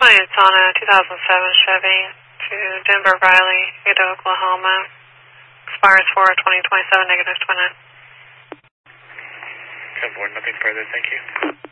It's on a 2007 Chevy to Denver Riley, Ada, Oklahoma. Expires for 2027, -29. 10-4, nothing further, thank you.